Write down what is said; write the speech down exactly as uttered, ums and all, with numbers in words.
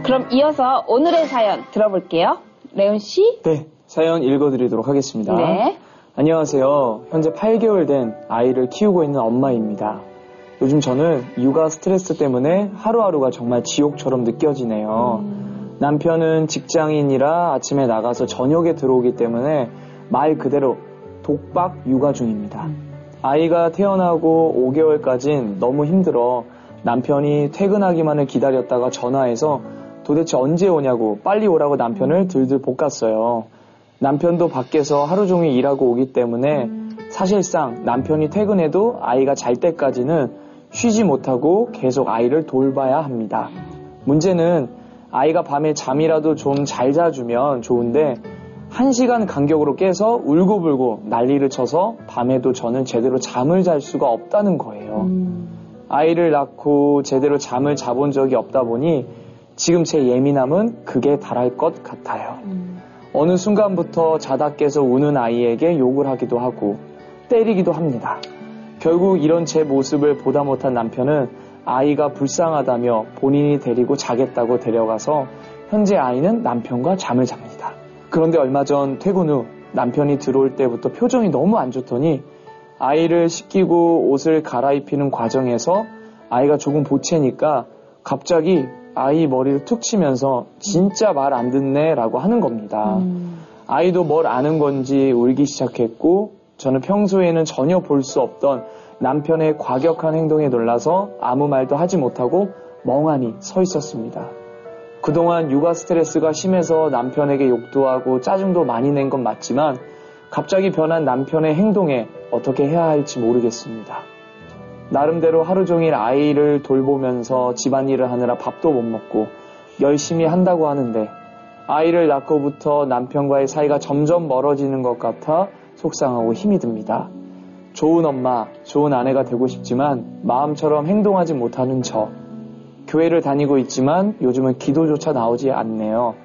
그럼 이어서 오늘의 사연 들어볼게요. 레온 씨? 네, 사연 읽어드리도록 하겠습니다. 네. 안녕하세요. 현재 팔 개월 된 아이를 키우고 있는 엄마입니다. 요즘 저는 육아 스트레스 때문에 하루하루가 정말 지옥처럼 느껴지네요. 음. 남편은 직장인이라 아침에 나가서 저녁에 들어오기 때문에 말 그대로 독박 육아 중입니다. 음. 아이가 태어나고 오 개월까진 너무 힘들어 남편이 퇴근하기만을 기다렸다가 전화해서 도대체 언제 오냐고 빨리 오라고 남편을 들들 볶았어요. 남편도 밖에서 하루 종일 일하고 오기 때문에 사실상 남편이 퇴근해도 아이가 잘 때까지는 쉬지 못하고 계속 아이를 돌봐야 합니다. 문제는 아이가 밤에 잠이라도 좀 잘 자주면 좋은데 한 시간 간격으로 깨서 울고불고 난리를 쳐서 밤에도 저는 제대로 잠을 잘 수가 없다는 거예요. 음. 아이를 낳고 제대로 잠을 자본 적이 없다 보니 지금 제 예민함은 극에 달할 것 같아요. 음. 어느 순간부터 자다 깨서 우는 아이에게 욕을 하기도 하고 때리기도 합니다. 결국 이런 제 모습을 보다 못한 남편은 아이가 불쌍하다며 본인이 데리고 자겠다고 데려가서 현재 아이는 남편과 잠을 잡니다. 그런데 얼마 전 퇴근 후 남편이 들어올 때부터 표정이 너무 안 좋더니 아이를 씻기고 옷을 갈아입히는 과정에서 아이가 조금 보채니까 갑자기 아이 머리를 툭 치면서 진짜 말 안 듣네 라고 하는 겁니다. 음. 아이도 뭘 아는 건지 울기 시작했고 저는 평소에는 전혀 볼 수 없던 남편의 과격한 행동에 놀라서 아무 말도 하지 못하고 멍하니 서 있었습니다. 그동안 육아 스트레스가 심해서 남편에게 욕도 하고 짜증도 많이 낸 건 맞지만 갑자기 변한 남편의 행동에 어떻게 해야 할지 모르겠습니다. 나름대로 하루 종일 아이를 돌보면서 집안일을 하느라 밥도 못 먹고 열심히 한다고 하는데 아이를 낳고부터 남편과의 사이가 점점 멀어지는 것 같아 속상하고 힘이 듭니다. 좋은 엄마, 좋은 아내가 되고 싶지만 마음처럼 행동하지 못하는 저. 교회를 다니고 있지만 요즘은 기도조차 나오지 않네요.